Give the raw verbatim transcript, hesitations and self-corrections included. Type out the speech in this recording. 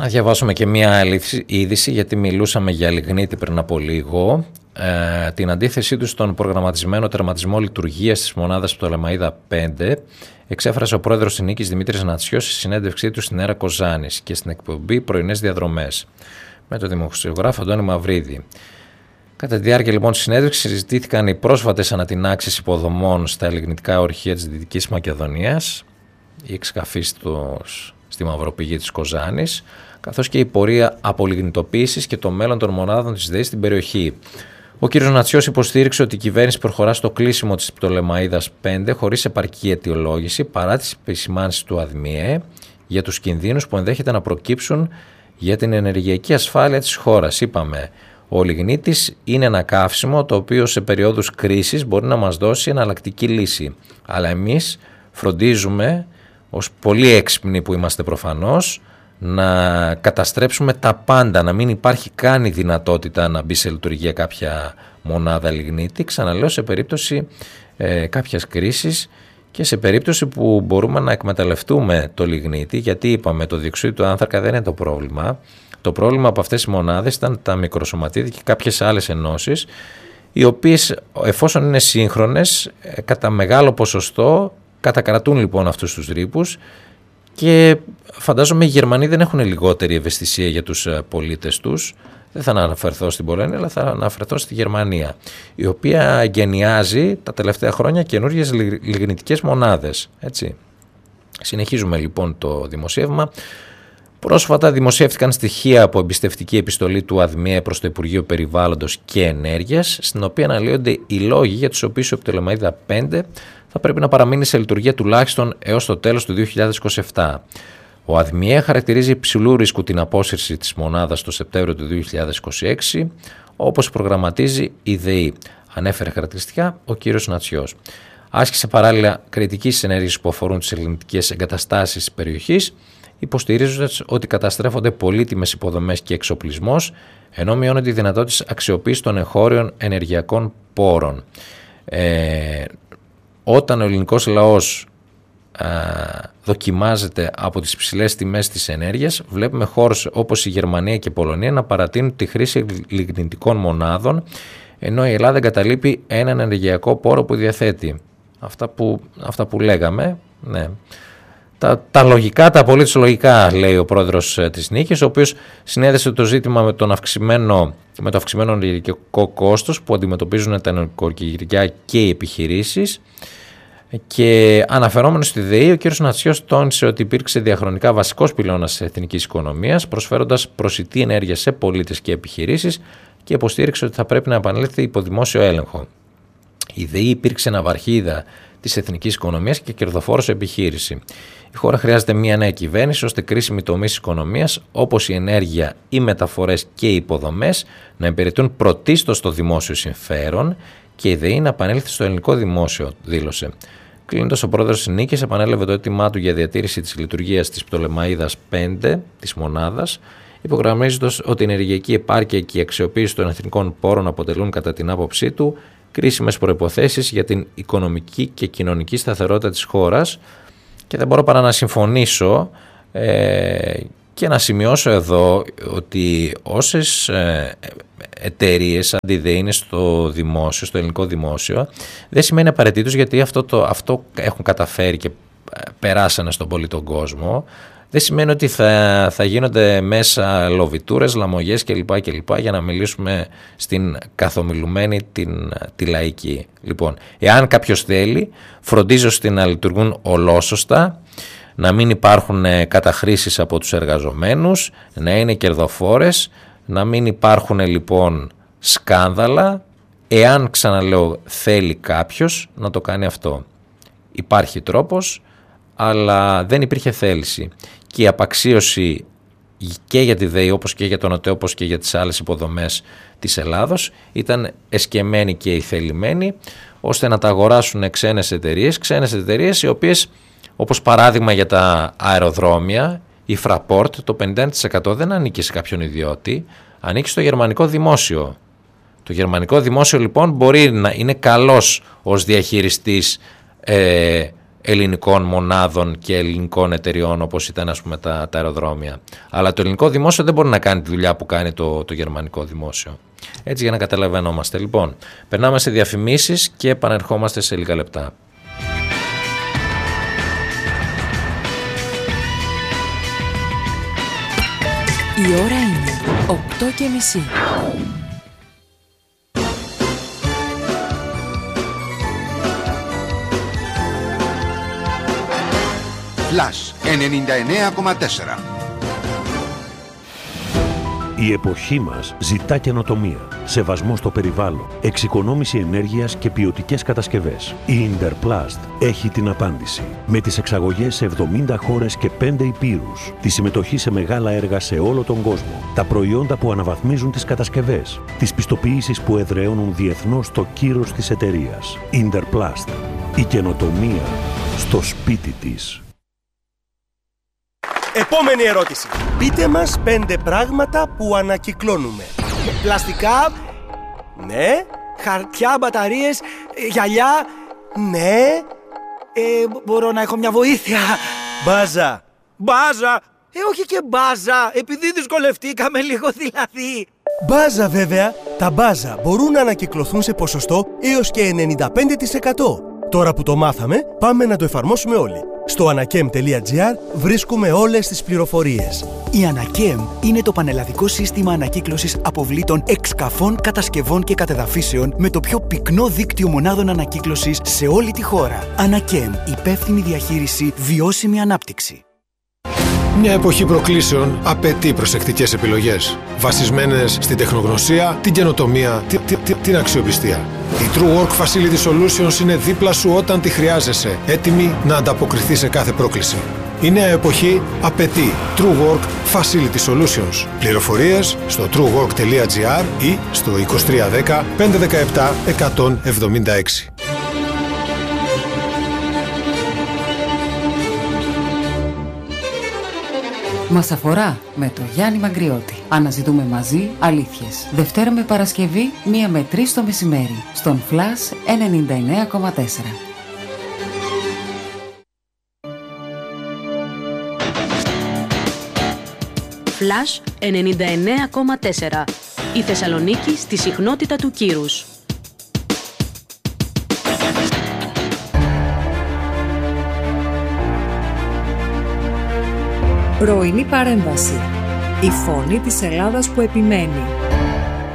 Να διαβάσουμε και μία είδηση, γιατί μιλούσαμε για λιγνίτη πριν από λίγο. Ε, την αντίθεσή του στον προγραμματισμένο τερματισμό λειτουργίας της μονάδας Πτολεμαΐδα πέντε εξέφρασε ο πρόεδρος της Νίκης Δημήτρης Νατσιός στη συνέντευξή του στην Έρα Κοζάνης και στην εκπομπή Πρωινές Διαδρομές με τον δημοσιογράφο Αντώνη Μαυρίδη. Κατά τη διάρκεια λοιπόν της συνέντευξης συζητήθηκαν οι πρόσφατες ανατινάξεις υποδομών στα λιγνητικά ορυχεία της Δυτικής Μακεδονίας, η εξκαφή στη Μαυροπηγή της Κοζάνης, καθώς και η πορεία απολιγνητοποίησης και το μέλλον των μονάδων της ΔΕΗ στην περιοχή. Ο κ. Νατσιός υποστήριξε ότι η κυβέρνηση προχωρά στο κλείσιμο της Πτολεμαΐδας πέντε χωρίς επαρκή αιτιολόγηση παρά τις επισημάνσεις του ΑΔΜΙΕ για τους κινδύνους που ενδέχεται να προκύψουν για την ενεργειακή ασφάλεια της χώρας. Είπαμε, ο λιγνίτης είναι ένα καύσιμο το οποίο σε περιόδους κρίσης μπορεί να μας δώσει εναλλακτική λύση. Αλλά εμείς φροντίζουμε, ως πολύ έξυπνοι που είμαστε προφανώς, να καταστρέψουμε τα πάντα, να μην υπάρχει καν η δυνατότητα να μπει σε λειτουργία κάποια μονάδα λιγνίτη, ξαναλέω, σε περίπτωση ε, κάποιας κρίσης και σε περίπτωση που μπορούμε να εκμεταλλευτούμε το λιγνίτη, γιατί είπαμε το διοξείδιο του άνθρακα δεν είναι το πρόβλημα. Το πρόβλημα από αυτές τις μονάδες ήταν τα μικροσωματίδια και κάποιες άλλες ενώσεις, οι οποίες εφόσον είναι σύγχρονες, κατά μεγάλο ποσοστό κατακρατούν λοιπόν αυτούς τους ρήπους. Και φαντάζομαι οι Γερμανοί δεν έχουν λιγότερη ευαισθησία για τους πολίτες τους. Δεν θα αναφερθώ στην Πολωνία, αλλά θα αναφερθώ στη Γερμανία, η οποία εγκαινιάζει τα τελευταία χρόνια καινούργιες λιγνητικές μονάδες. Έτσι. Συνεχίζουμε λοιπόν το δημοσίευμα. Πρόσφατα δημοσιεύτηκαν στοιχεία από εμπιστευτική επιστολή του ΑΔΜΙΕ προς το Υπουργείο Περιβάλλοντος και Ενέργειας, στην οποία αναλύονται οι λόγοι για τους οποίους η Πτολεμαΐδα πέντε θα πρέπει να παραμείνει σε λειτουργία τουλάχιστον έως το τέλος του δύο χιλιάδες είκοσι επτά. Ο ΑΔΜΙΕ χαρακτηρίζει υψηλού ρίσκου την απόσυρση της μονάδας το Σεπτέμβριο του δύο χιλιάδες είκοσι έξι, όπως προγραμματίζει η ΔΕΗ. Ανέφερε χαρακτηριστικά ο κ. Νατσιός. Άσκησε παράλληλα κριτική στις ενέργειες που αφορούν τις ελληνικές εγκαταστάσεις της περιοχής, υποστηρίζοντας ότι καταστρέφονται πολύτιμες υποδομές και εξοπλισμός, ενώ μειώνονται οι δυνατότητες αξιοποίησης των εγχώριων ενεργειακών πόρων. Ε, όταν ο ελληνικός λαός α, δοκιμάζεται από τις ψηλές τιμές της ενέργειας, βλέπουμε χώρες όπως η Γερμανία και η Πολωνία να παρατείνουν τη χρήση λιγνητικών μονάδων, ενώ η Ελλάδα εγκαταλείπει έναν ενεργειακό πόρο που διαθέτει. Αυτά που, αυτά που λέγαμε, ναι. Τα, τα λογικά, τα απολύτως λογικά, λέει ο πρόεδρος της Νίκης, ο οποίος συνέδεσε το ζήτημα με, τον αυξημένο, με το αυξημένο ενεργειακό κόστος που αντιμετωπίζουν τα νοικοκυριά και οι επιχειρήσεις. Και αναφερόμενος στη ΔΕΗ, ο κ. Νατσιός τόνισε ότι υπήρξε διαχρονικά βασικός πυλώνας της εθνικής οικονομίας, προσφέροντας προσιτή ενέργεια σε πολίτες και επιχειρήσεις, και υποστήριξε ότι θα πρέπει να επανέλθει υπό δημόσιο έλεγχο. Η ΔΕΗ υπήρξε ναυαρχίδα της εθνικής οικονομίας και κερδοφόρος επιχείρηση. Η χώρα χρειάζεται μια νέα κυβέρνηση ώστε κρίσιμοι τομείς της οικονομίας όπως η ενέργεια, οι μεταφορές και οι υποδομές να υπηρετούν πρωτίστως το δημόσιο συμφέρον και η ΔΕΗ να επανέλθει στο ελληνικό δημόσιο, δήλωσε. Κλείνοντας, ο πρόεδρος της Νίκης επανέλαβε το αίτημά του για διατήρηση της λειτουργίας της Πτολεμαΐδας πέντε, της μονάδας, υπογραμμίζοντας ότι η ενεργειακή επάρκεια και η αξιοποίηση των εθνικών πόρων αποτελούν κατά την άποψή του κρίσιμες προϋποθέσεις για την οικονομική και κοινωνική σταθερότητα της χώρας. Και δεν μπορώ παρά να συμφωνήσω ε, και να σημειώσω εδώ ότι όσες ε, εταιρείες αντί είναι στο δημόσιο, στο ελληνικό δημόσιο, δεν σημαίνει απαραίτητος, γιατί αυτό, το, αυτό έχουν καταφέρει και περάσανε στον πολύ τον κόσμο. Δεν σημαίνει ότι θα, θα γίνονται μέσα λοβιτούρες, λαμογές κλπ. κλπ για να μιλήσουμε στην καθομιλουμένη την, τη λαϊκή. Λοιπόν, εάν κάποιος θέλει, φροντίζω ώστε να λειτουργούν ολόσωστα, να μην υπάρχουν καταχρήσεις από τους εργαζομένους, να είναι κερδοφόρες, να μην υπάρχουν λοιπόν σκάνδαλα. Εάν, ξαναλέω, θέλει κάποιος να το κάνει αυτό. Υπάρχει τρόπος, αλλά δεν υπήρχε θέληση. Και η απαξίωση και για τη ΔΕΗ όπως και για τον ΟΤΕ όπως και για τις άλλες υποδομές της Ελλάδος ήταν εσκεμμένη και ηθελημένη ώστε να τα αγοράσουν ξένες εταιρείες, ξένες εταιρείες οι οποίες, όπως παράδειγμα για τα αεροδρόμια, η Fraport, το πενήντα τοις εκατό δεν ανήκει σε κάποιον ιδιώτη, ανήκει στο γερμανικό δημόσιο. Το γερμανικό δημόσιο λοιπόν μπορεί να είναι καλός ως διαχειριστής ε, ελληνικών μονάδων και ελληνικών εταιριών όπως ήταν ας πούμε τα, τα αεροδρόμια. Αλλά το ελληνικό δημόσιο δεν μπορεί να κάνει τη δουλειά που κάνει το, το γερμανικό δημόσιο. Έτσι για να καταλαβαίνόμαστε. Λοιπόν, περνάμε σε διαφημίσεις και επανερχόμαστε σε λίγα λεπτά. Η ώρα είναι οκτώ και μισή. Flash ενενήντα εννέα κόμμα τέσσερα. Η εποχή μας ζητά καινοτομία, σεβασμό στο περιβάλλον, εξοικονόμηση ενέργειας και ποιοτικές κατασκευές. Η Interplast έχει την απάντηση. Με τις εξαγωγές σε εβδομήντα χώρες και πέντε υπήρους, τη συμμετοχή σε μεγάλα έργα σε όλο τον κόσμο, τα προϊόντα που αναβαθμίζουν τις κατασκευές, τις πιστοποιήσεις που εδραιώνουν διεθνώς το κύρος της εταιρείας. Interplast. Η καινοτομία στο σπίτι της. Επόμενη ερώτηση. Πείτε μας πέντε πράγματα που ανακυκλώνουμε. Πλαστικά, ναι. Χαρτιά, μπαταρίες, γυαλιά, ναι. Ε, μπορώ να έχω μια βοήθεια. Μπάζα. Μπάζα. Ε, όχι και μπάζα, επειδή δυσκολευτήκαμε λίγο δηλαδή. Μπάζα βέβαια. Τα μπάζα μπορούν να ανακυκλωθούν σε ποσοστό έως και ενενήντα πέντε τοις εκατό. Τώρα που το μάθαμε, πάμε να το εφαρμόσουμε όλοι. Στο ανακέμ τελεία τζι άρ βρίσκουμε όλες τις πληροφορίες. Η Ανακέμ είναι το πανελλαδικό σύστημα ανακύκλωσης αποβλήτων εξκαφών, κατασκευών και κατεδαφίσεων με το πιο πυκνό δίκτυο μονάδων ανακύκλωσης σε όλη τη χώρα. Ανακέμ, υπεύθυνη διαχείριση, βιώσιμη ανάπτυξη. Μια εποχή προκλήσεων απαιτεί προσεκτικές επιλογές, βασισμένες στην τεχνογνωσία, την καινοτομία, την, την, την αξιοπιστία. Η True Work Facility Solutions είναι δίπλα σου όταν τη χρειάζεσαι, έτοιμη να ανταποκριθεί σε κάθε πρόκληση. Η νέα εποχή απαιτεί True Work Facility Solutions. Πληροφορίες στο true work τελεία τζι άρ ή στο είκοσι τρία δέκα πεντακόσια δεκαεπτά εκατόν εβδομήντα έξι. Μας αφορά με το Γιάννη Μαγκριώτη. Αναζητούμε μαζί αλήθειες. Δευτέρα με Παρασκευή, μία με τρεις το μεσημέρι. Στον Flash ενενήντα εννέα κόμμα τέσσερα. Flash ενενήντα εννέα κόμμα τέσσερα. Η Θεσσαλονίκη στη συχνότητα του κύρους. Πρωινή παρέμβαση. Η φωνή της Ελλάδας που επιμένει.